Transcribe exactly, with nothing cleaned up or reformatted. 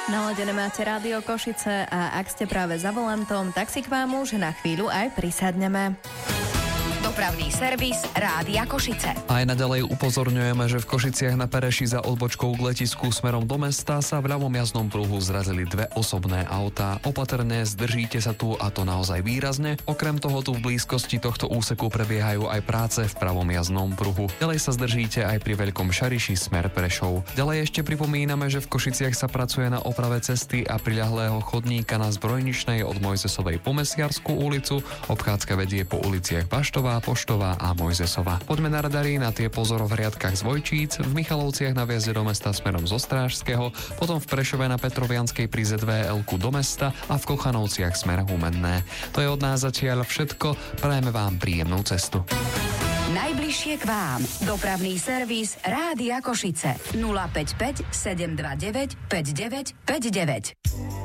Naladené máte Rádio Košice a ak ste práve za volantom, tak si k vám už na chvíľu aj prisadneme. Dopravný servis Rádia Košice. Aj naďalej upozorňujeme, že v Košiciach na Pereši za odbočkou k letisku smerom do mesta sa v ľavom jazdnom pruhu zrazili dve osobné autá. Opatrne zdržíte sa tu, a to naozaj výrazne. Okrem toho tu v blízkosti tohto úseku prebiehajú aj práce v pravom jazdnom pruhu. Ďalej sa zdržíte aj pri Veľkom Šariši smer Prešov. Ďalej ešte pripomíname, že v Košiciach sa pracuje na oprave cesty a priľahlého chodníka na Zbrojničnej od Mojzesovej po Mesiarsku ulicu. Obchádzka vedie po uliciach Baštová, Poštová a Mojzesova. Poďme na radary na tie pozor v hriadkach z Vojčíc, v Michalovciach na vjazde do mesta smerom zo Strážskeho, potom v Prešove na Petrovianskej pri zet vé elku do mesta a v Kochanovciach smer Humenné. To je od nás zatiaľ všetko. Prajeme vám príjemnú cestu. Najbližšie k vám. Dopravný servis Rádia Košice. nula päť päť sedem dva deväť päť deväť päť deväť.